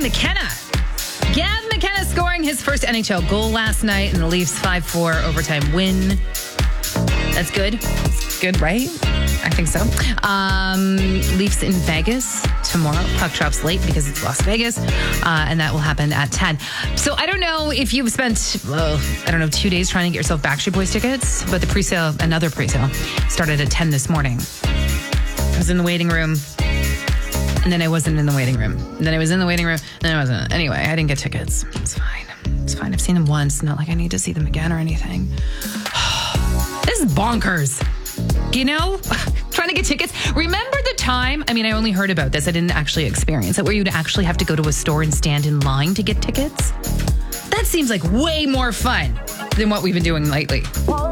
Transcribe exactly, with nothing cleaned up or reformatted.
McKenna. Gavin McKenna scoring his first N H L goal last night in the Leafs five four overtime win. That's good. That's good, right? I think so. Um, Leafs in Vegas tomorrow. Puck drops late because it's Las Vegas, uh, and that will happen at ten. So I don't know if you've spent, uh, I don't know, two days trying to get yourself Backstreet Boys tickets, but the pre-sale, another pre-sale, started at ten this morning. I was in the waiting room, and then I wasn't in the waiting room. And then I was in the waiting room, and then I wasn't. Anyway, I didn't get tickets. It's fine. It's fine. I've seen them once. Not like I need to see them again or anything. This is bonkers. You know, trying to get tickets. Remember the time, I mean, I only heard about this. I didn't actually experience it, where you'd actually have to go to a store and stand in line to get tickets. That seems like way more fun than what we've been doing lately.